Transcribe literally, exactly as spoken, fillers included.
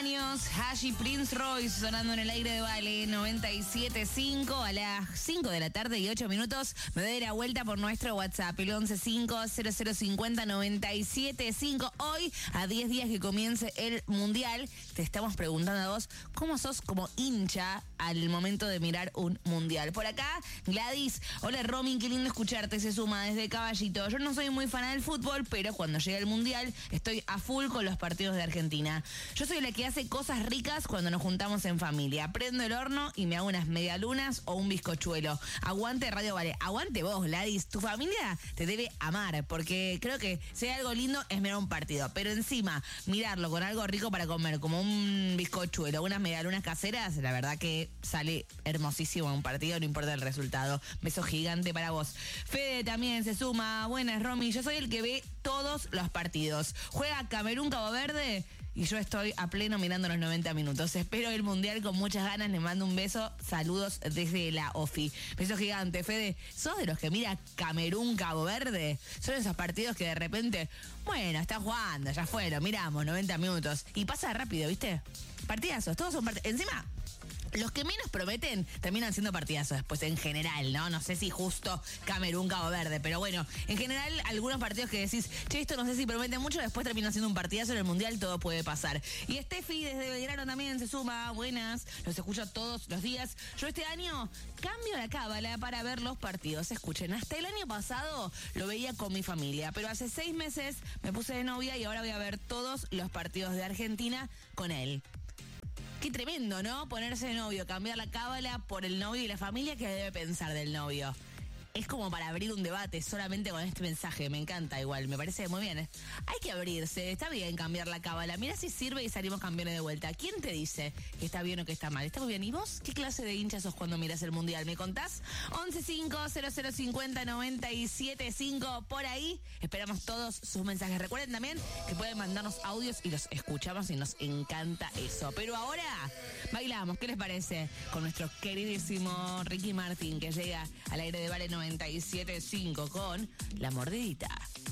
años, Hashi Prince Royce sonando en el aire de Vale noventa y siete punto cinco a las cinco de la tarde y ocho minutos. Me doy la vuelta por nuestro WhatsApp, el once cinco cero cero cinco cero noventa y siete cinco. Hoy, a diez días que comience el Mundial, te estamos preguntando a vos, ¿cómo sos como hincha al momento de mirar un Mundial? Por acá, Gladys, hola Romy, qué lindo escucharte, se suma desde Caballito. Yo no soy muy fan del fútbol, pero cuando llega el Mundial estoy a full con los partidos de Argentina. Yo soy la que hace cosas ricas cuando nos juntamos en familia. Prendo el horno y me hago unas medialunas o un bizcochuelo. Aguante Radio Vale. Aguante vos, Gladys. Tu familia te debe amar, porque creo que si hay algo lindo es mirar un partido. Pero encima, mirarlo con algo rico para comer, como un bizcochuelo, unas medialunas caseras, la verdad que sale hermosísimo un partido, no importa el resultado. Beso gigante para vos. Fede también se suma. Buenas, Romy. Yo soy el que ve todos los partidos. Juega Camerún Cabo Verde y yo estoy a pleno mirando los noventa minutos. Espero el Mundial con muchas ganas. Le mando un beso. Saludos desde la OFI. Beso gigante, Fede. ¿Sos de los que mira Camerún Cabo Verde? Son esos partidos que de repente, bueno, está jugando, ya fue, lo miramos, noventa minutos. Y pasa rápido, ¿viste? Partidazos, todos son partidazos. Encima, los que menos prometen terminan siendo partidazos después, en general, ¿no? No sé si justo Camerún, Cabo Verde, pero bueno, en general, algunos partidos que decís, che, esto no sé si promete mucho, después terminan siendo un partidazo en el Mundial, todo puede pasar. Y Steffi desde Belgrano también se suma, buenas, los escucho todos los días. Yo este año cambio la cábala para ver los partidos. Escuchen, hasta el año pasado lo veía con mi familia, pero hace seis meses me puse de novia y ahora voy a ver todos los partidos de Argentina con él. Qué tremendo, ¿no? Ponerse de novio, cambiar la cábala por el novio y la familia. ¿Qué debe pensar del novio? Es como para abrir un debate solamente con este mensaje. Me encanta igual, me parece muy bien. Hay que abrirse, está bien cambiar la cábala. Mira si sirve y salimos campeones de vuelta. ¿Quién te dice que está bien o que está mal? Está muy bien. ¿Y vos qué clase de hincha sos cuando miras el Mundial? ¿Me contás? once cinco cero cero cinco cero noventa y siete cinco. Por ahí esperamos todos sus mensajes. Recuerden también que pueden mandarnos audios y los escuchamos y nos encanta eso. Pero ahora bailamos, ¿qué les parece? Con nuestro queridísimo Ricky Martin, que llega al aire de Vale noventa y siete punto cinco con La Mordidita.